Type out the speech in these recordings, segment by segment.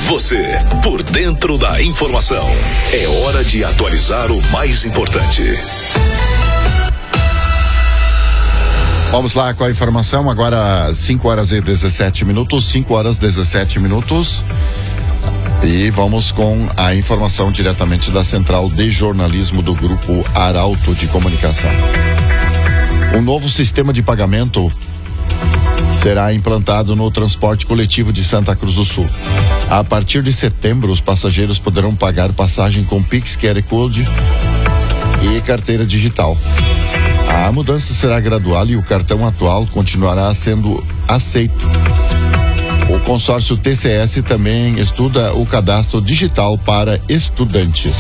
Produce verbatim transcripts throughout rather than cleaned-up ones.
Você, por dentro da informação. É hora de atualizar o mais importante. Vamos lá com a informação, agora cinco horas e dezessete minutos, cinco horas e dezessete minutos. E vamos com a informação diretamente da Central de Jornalismo do Grupo Arauto de Comunicação. Um novo sistema de pagamento será implantado no transporte coletivo de Santa Cruz do Sul. A partir de setembro, os passageiros poderão pagar passagem com Pix, Q R Code e carteira digital. A mudança será gradual e o cartão atual continuará sendo aceito. O consórcio T C S também estuda o cadastro digital para estudantes.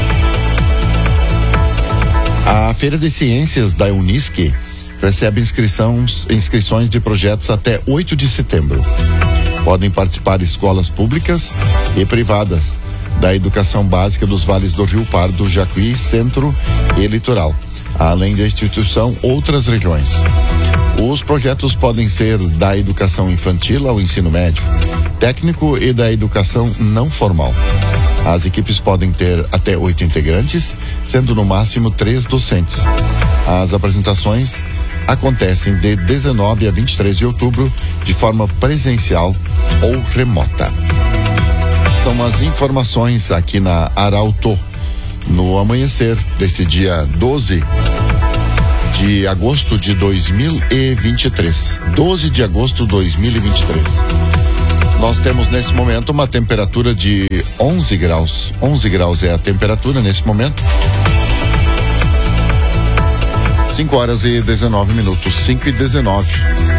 A Feira de Ciências da Unisc recebe inscrições, inscrições de projetos até oito de setembro. Podem participar escolas públicas e privadas da educação básica dos vales do Rio Pardo, Jacuí, Centro e Litoral, além da instituição outras regiões. Os projetos podem ser da educação infantil ao ensino médio, técnico e da educação não formal. As equipes podem ter até oito integrantes, sendo no máximo três docentes. As apresentações acontecem de dezenove a vinte e três de outubro, de forma presencial ou remota. São as informações aqui na Arauto, no amanhecer desse dia doze de agosto de dois mil e vinte e três. doze de agosto de dois mil e vinte e três. Nós temos nesse momento uma temperatura de onze graus. onze graus é a temperatura nesse momento. cinco horas e dezenove minutos. cinco e dezenove.